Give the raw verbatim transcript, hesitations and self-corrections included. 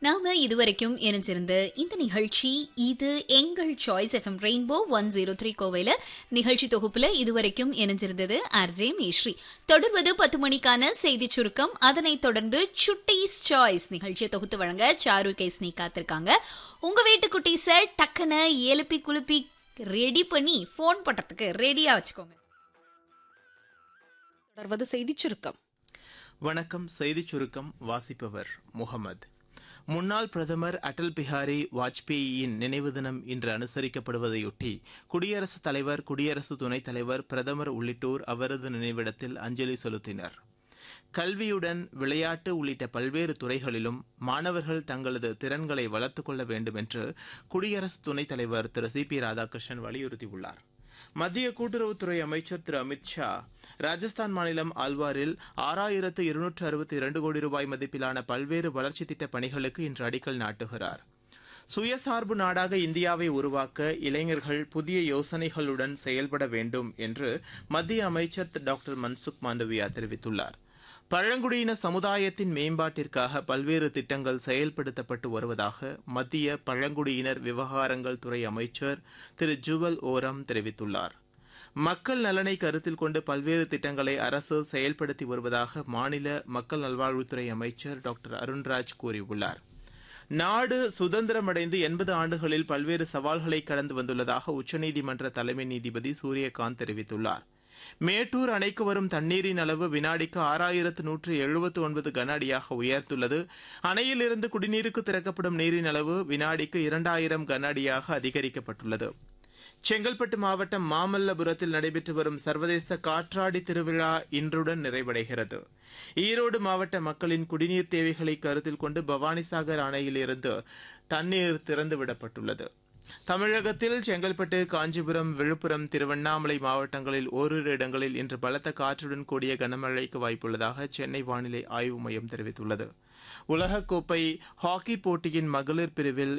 நாம இதுவரைக்கும் இணைஞ்சிருந்த இந்த நிகழ்ச்சி இது எங்கள் choice FM rainbow one zero three கோவையில நிகழ்ச்சி தொகுப்புல இதுவரைக்கும் இணைஞ்சிருந்தது ஆர்ஜே மேஸ்ரீ. தொடர்வது பத்து மணிக்கான செய்தி சுருக்கம். அதனைத் தொடர்ந்து சுட்டீஸ் சாய்ஸ் நிகழ்ச்சியை தொகுத்து வழங்க சாரு கேஸ்னி காத்திருக்காங்க. உங்க வீட்டு குட்டீஸை டக்குன்னு எழுப்பி குழுப்பி ரெடி பண்ணி போன் பண்றதுக்கு ரெடியா வச்சுக்கோங்க. தொடர்வது செய்தி சுருக்கம். வணக்கம். செய்தி சுருக்கம் வாசிப்பவர் முகமது. முன்னாள் பிரதமர் அடல் பிஹாரி வாஜ்பேயியின் நினைவு தினம் இன்று அனுசரிக்கப்படுவதையொட்டி குடியரசுத் தலைவர், குடியரசு துணைத் தலைவர், பிரதமர் உள்ளிட்டோர் அவரது நினைவிடத்தில் அஞ்சலி செலுத்தினர். கல்வியுடன் விளையாட்டு உள்ளிட்ட பல்வேறு துறைகளிலும் மாணவர்கள் தங்களது திறன்களை வளர்த்துக் கொள்ள வேண்டும் என்று குடியரசு துணைத் தலைவர் திரு சி பி ராதாகிருஷ்ணன் வலியுறுத்தியுள்ளார். மத்திய கூட்டுறவுத்துறை அமைச்சர் திரு அமித் ஷா ராஜஸ்தான் மாநிலம் ஆல்வாரில் ஆறாயிரத்து இருநூற்று அறுபத்தி இரண்டு கோடி ரூபாய் மதிப்பிலான பல்வேறு வளர்ச்சித் திட்டப் பணிகளுக்கு இன்று அடிக்கல் நாட்டுகிறார். சுயசார்பு நாடாக இந்தியாவை உருவாக்க இளைஞர்கள் புதிய யோசனைகளுடன் செயல்பட வேண்டும் என்று மத்திய அமைச்சர் டாக்டர் மன்சுக் மாண்டவியா தெரிவித்துள்ளார். பழங்குடியின சமுதாயத்தின் மேம்பாட்டிற்காக பல்வேறு திட்டங்கள் செயல்படுத்தப்பட்டு வருவதாக மத்திய பழங்குடியினர் விவகாரங்கள் துறை அமைச்சர் திரு ஜுவல் ஓரம் தெரிவித்துள்ளார். மக்கள் நலனை கருத்தில் கொண்டு பல்வேறு திட்டங்களை அரசு செயல்படுத்தி வருவதாக மாநில மக்கள் நல்வாழ்வுத்துறை அமைச்சர் டாக்டர் அருண்ராஜ் கூறியுள்ளார். நாடு சுதந்திரமடைந்து எண்பது ஆண்டுகளில் பல்வேறு சவால்களை கடந்து வந்துள்ளதாக உச்சநீதிமன்ற தலைமை நீதிபதி சூரியகாந்த் தெரிவித்துள்ளார். மேட்டூர் அணைக்கு வரும் தண்ணீரின் அளவு வினாடிக்கு ஆறாயிரத்து நூற்று எழுபத்து ஒன்பது கன அடியாக உயர்ந்துள்ளது. அணையிலிருந்து குடிநீருக்கு திறக்கப்படும் நீரின் அளவு வினாடிக்கு இரண்டாயிரம் கன அடியாக அதிகரிக்கப்பட்டுள்ளது. செங்கல்பட்டு மாவட்டம் மாமல்லபுரத்தில் நடைபெற்று வரும் சர்வதேச காற்றாடி திருவிழா இன்றுடன் நிறைவடைகிறது. ஈரோடு மாவட்ட மக்களின் குடிநீர் தேவைகளை கருத்தில் கொண்டு பவானிசாகர் அணையிலிருந்து தண்ணீர் திறந்துவிடப்பட்டுள்ளது. தமிழகத்தில் செங்கல்பட்டு, காஞ்சிபுரம், விழுப்புரம், திருவண்ணாமலை மாவட்டங்களில் ஓரிரு இடங்களில் இன்று பலத்த காற்றுடன் கூடிய கனமழைக்கு வாய்ப்புள்ளதாக சென்னை வானிலை ஆய்வு மையம் தெரிவித்துள்ளது. உலகக்கோப்பை ஹாக்கி போட்டியின் மகளிர் பிரிவில்